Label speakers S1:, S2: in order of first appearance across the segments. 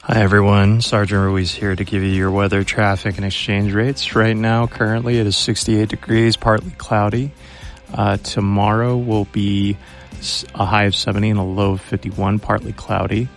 S1: Hi everyone, Sergeant Ruiz here to give you your weather, traffic, and exchange rates. Right now, currently it is 68 degrees, partly cloudy. Tomorrow will be a high of 70 and a low of 51, partly cloudy.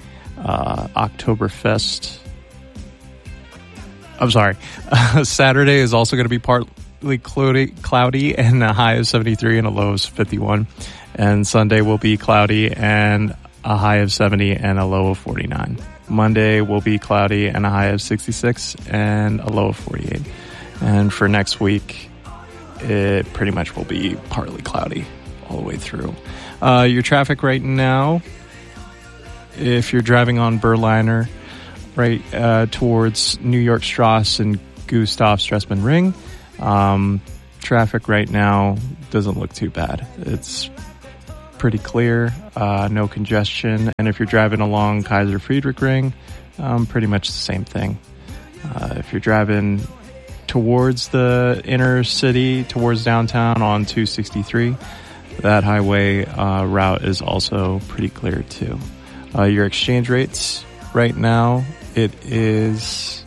S1: Saturday is also going to be partly cloudy and a high of 73 and a low of 51. And Sunday will be cloudy and a high of 70 and a low of 49. Monday will be cloudy and a high of 66 and a low of 48. And for next week, it pretty much will be partly cloudy all the way through. Your traffic right now, if you're driving on Berliner, right towards New York Strasse and Gustav Stresemann Ring, traffic right now doesn't look too bad. It's pretty clear, no congestion. And if you're driving along Kaiser Friedrich Ring, pretty much the same thing. If you're driving towards the inner city, towards downtown on 263, that highway route is also pretty clear too. Your exchange rates right now, it is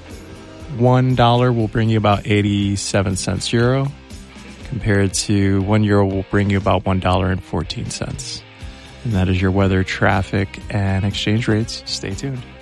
S1: $1 will bring you about 87 cents euro, compared to €1 will bring you about $1.14. And that is your weather, traffic, and exchange rates. Stay tuned.